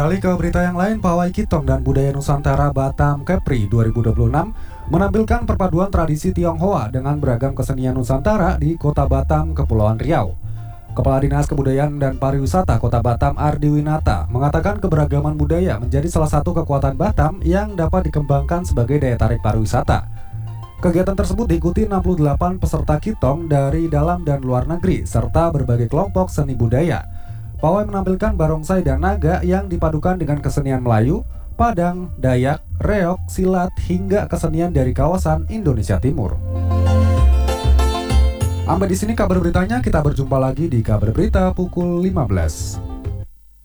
Beralih ke berita yang lain, Pawai Kitong dan Budaya Nusantara Batam Kepri 2026 menampilkan perpaduan tradisi Tionghoa dengan beragam kesenian Nusantara di Kota Batam, Kepulauan Riau. Kepala Dinas Kebudayaan dan Pariwisata Kota Batam Ardi Winata mengatakan keberagaman budaya menjadi salah satu kekuatan Batam yang dapat dikembangkan sebagai daya tarik pariwisata. Kegiatan tersebut diikuti 68 peserta Kitong dari dalam dan luar negeri serta berbagai kelompok seni budaya. Pawai menampilkan barongsai dan naga yang dipadukan dengan kesenian Melayu, Padang, Dayak, Reok, Silat, hingga kesenian dari kawasan Indonesia Timur. Sampai di sini kabar beritanya, kita berjumpa lagi di kabar berita pukul 15.